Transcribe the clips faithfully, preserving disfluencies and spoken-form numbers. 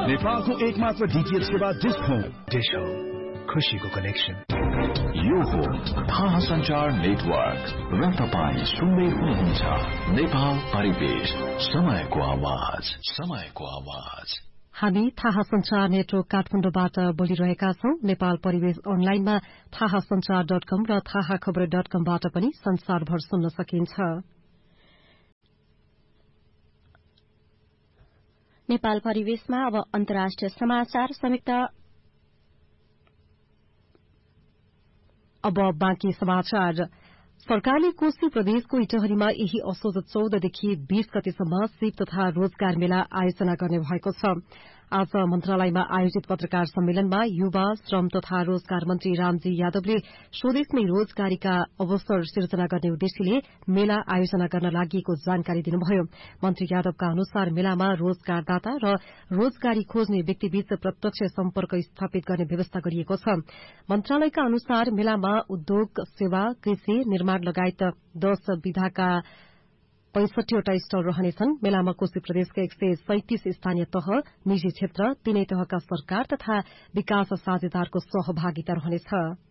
नेपालको एकमात्र डीटीएच सेवा डिश होम। डिश होम, खुशीको कनेक्सन। यो हो थाहा संचार नेटवर्क र तपाईँ सुन्दै हुनुहुन्छ नेपाल परिवेश, समयको आवाज, समयको आवाज। हामी थाहा संचार नेटवर्क काठमाडौँबाट बोलिरहेका छौं। नेपाल परिवेश अनलाइनमा थाहा संचार डट कम र थाहा खबर डट कमबाट पनि संसारभर सुन्न सकिन्छ। नेपाल परिवेशमा अब अन्तर्राष्ट्रिय समाचार संयुक्त अब बाँकी समाचार। सरकारले कोशी प्रदेशको इटहरीमा यही असोज चौधदेखि बीस गतेसम्म सिप तथा रोजगार मेला आयोजना गर्ने भएको छ। आज मन्त्रालयमा आयोजित पत्रकार सम्मेलनमा युवा श्रम तथा रोजगार मन्त्री रामजी यादवले स्वदेशमै रोजगारीका अवसर सिर्जना गर्ने उद्देश्यले मेला आयोजना गर्न लागि जानकारी दिनुभयो। मन्त्री यादवका अनुसार मेलामा रोजगारदाता र रोजगारी खोज्ने व्यक्तिबीच प्रत्यक्ष सम्पर्क स्थापित गर्ने व्यवस्था गरिएको छ। मन्त्रालयका अनुसार मेलामा उद्योग, सेवा, कृषि, निर्माण लगायत दश विधाका पैंसठीवटा स्टल रहनेछन्। मेलामा कोशी प्रदेशका एक सय सैंतिस स्थानीय तह, निजी क्षेत्र, तीनै तहका सरकार तथा विकास साझेदारको सहभागिता रहनेछ।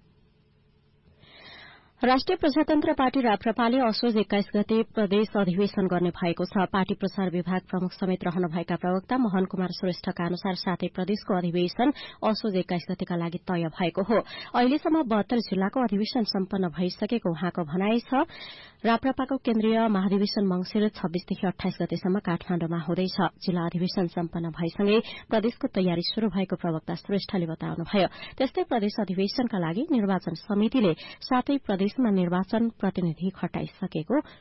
राष्ट्रिय प्रजातन्त्र पार्टी राप्रपाले असोज एक्काइस गते प्रदेश अधिवेशन गर्ने भएको छ। पार्टी प्रचार विभाग प्रमुख समेत रहनुभएका प्रवक्ता मोहन कुमार श्रेष्ठका अनुसार साथै प्रदेशको अधिवेशन असोज एक्काइस गतेका लागि तय भएको हो। अहिलेसम्म बहत्तर जिल्लाको अधिवेशन सम्पन्न भइसकेको उहाँको भनाइ छ। राप्रपाको केन्द्रीय महाधिवेशन मंसिर छब्बीसदेखि अठाइस गतेसम्म काठमाण्डुमा हुँदैछ। जिल्ला अधिवेशन सम्पन्न भएसँगै प्रदेशको तयारी शुरू भएको प्रवक्ता श्रेष्ठले बताउनुभयो। त्यस्तै प्रदेश अधिवेशनका लागि निर्वाचन समितिले सातै प्रदेशमा निर्वाचन प्रतिनिधि खटाइसकेको